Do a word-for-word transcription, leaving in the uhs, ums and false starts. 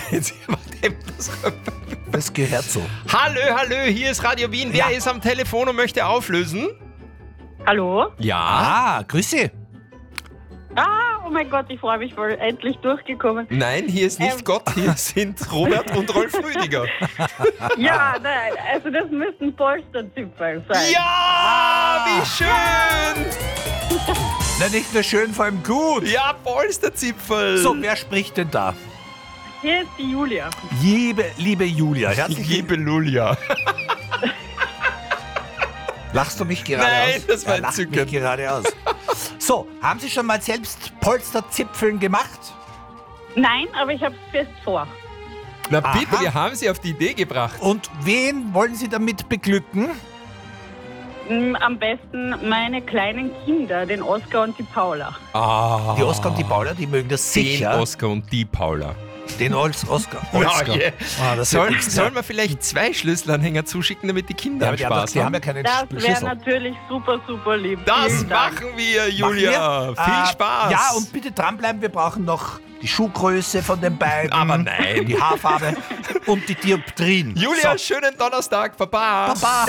Jetzt, Das gehört so. Hallo, hallo, hier ist Radio Wien. Wer Ja. ist am Telefon und möchte auflösen? Hallo? Ja. Ah, grüße. Ah, oh mein Gott, ich freue mich voll. Endlich durchgekommen. Nein, hier ist nicht Ähm. Gott, hier sind Robert und Rolf Rüdiger. Ja, nein, also das müssten Polsterzipfel sein. Ja, wie schön. Na, nicht nur schön, vor allem gut. Ja, Polsterzipfel. So, wer spricht denn da? Hier ist die Julia. Liebe, liebe Julia, ich herzlich liebe Lulia. Lachst du mich gerade Nein, aus? das war Er lacht mich entzückend. gerade aus. So, haben Sie schon mal selbst Polsterzipfeln gemacht? Nein, aber ich habe es fest vor. Na bitte, Aha. wir haben sie auf die Idee gebracht. Und wen wollen Sie damit beglücken? Mm, Am besten meine kleinen Kinder, den Oskar und die Paula. Ah, Die Oskar und die Paula, die mögen das den sicher. Oskar und die Paula. Den Ols Oskar. Ja, Oskar. yeah. Ah, das Soll, ist sollen wir vielleicht zwei Schlüsselanhänger zuschicken, damit die Kinder ja, aber die, haben, doch- Spaß die haben haben? ja keinen Das wäre Schlüssel. natürlich super, super lieb. Das Vielen Dank. machen wir, Julia. Machen wir? Viel Äh, Spaß. Ja, und bitte dranbleiben, wir brauchen noch die Schuhgröße von den beiden. Aber nein. Die Haarfarbe und die Dioptrien. Julia, So. schönen Donnerstag. Baba. Baba.